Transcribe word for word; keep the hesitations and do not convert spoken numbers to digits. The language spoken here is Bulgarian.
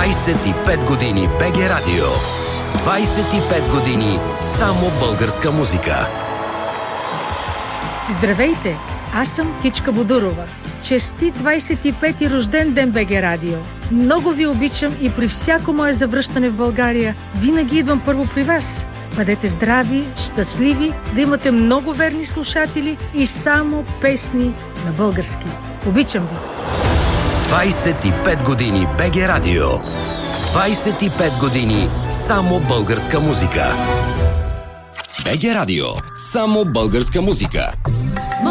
двайсет и пет години БГ Радио. двайсет и пет години само българска музика. Здравейте! Аз съм Тичка Бодурова. Честит двайсет и пети рожден ден, БГ Радио! Много ви обичам и при всяко мое завръщане в България винаги идвам първо при вас. Бъдете здрави, щастливи, да имате много верни слушатели и само песни на български. Обичам ви! двайсет и пет години БГ Радио. двайсет и пет години само българска музика. БГ Радио. Само българска музика.